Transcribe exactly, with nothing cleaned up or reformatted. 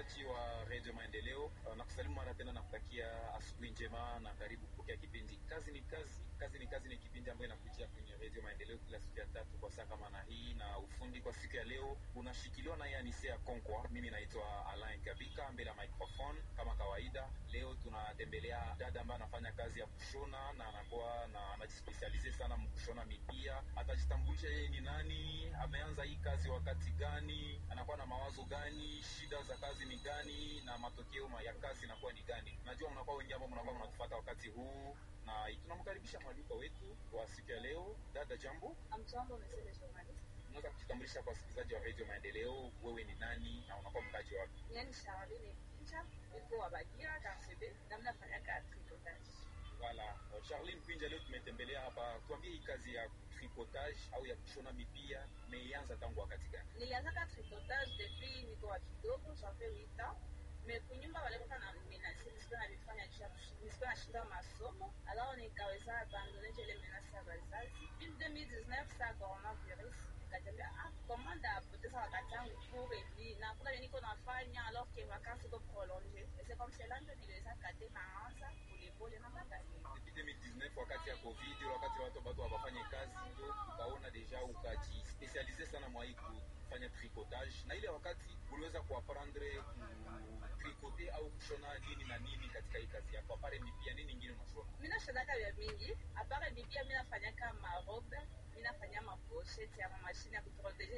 msikilizaji wa Radio Maendeleo, uh, nakusalimu mara tena na kutakia asubuhi njema na karibu kupokea kipindi Kazi ni Kazi. Kazi ni Kazi ni kipindi ambayo inakujia kwenye Radio Maendeleo kila siku ya tatu kwa saa kama na hii, na ufundi kwa siku ya leo unashikiliwa na Yanisea Konkwa. Mimi naitwa Alain Kabika mbele ya microphone kama kawaida. Leo tunatembelea dada ambaye anafanya kazi ya kushona na anakuwa na anajispecialize sana mkushona mipia. Atajitambulisha yeye ni nani, ameanza hii kazi wakati gani, anakuwa na mawazo gani, shida za kazi ni gani na matokeo ya kazi inakuwa ni gani. Najua mnakuwa wengi ambao mnakuwa mnatufuata wakati huu, na tunamkaribisha mwaliko wetu wa siku ya leo. Dada, jambo. Amjambo, monsieur le journaliste. Unaweza kujitambulisha kwa wasikilizaji wa Radio Maendeleo, wewe ni nani na unakuwa mkaji wapi? Nani Charline Pinja, niko wa Bagira, Kansebe, na mnafanya kazi tricotage. Wala, Charline Pinja, leo tumetembelea hapa. Tuambie hii kazi ya tricotage au ya kushona mipia umeianza tangu wakati gani? Nilianza ka tricotage depuis niko wa kidogo, ça fait huit ans. Mais kunyumba wale kwa na menasi nisikuwa nalifanya nisikuwa nashinda masomo, alors nikaweza abandonner ile menasi ya bazazi. Puis deux mille dix-neuf ça coronavirus nikajambia ah comment d'apporter ça wakati yangu pour et na kuna nini niko nafanya alors que vacances iko prolongées. Et c'est comme cela que niliweza kate maanza polepole na baadaye. Depuis deux mille dix-neuf wakati ya Covid, wakati watu bado hawafanye kazi, ndio ukaona deja ukaji specialize sana mwa hii kufanya tricotage. Na ile wakati uliweza kuaprendre tricoter au kushona nini na nini katika hii kazi yako? Apare mipia, nini nyingine unashona? Mimi nashona kama mingi, apare mipia mimi nafanya kama robe, mimi nafanya ma pochette ya mashine ya kuproteger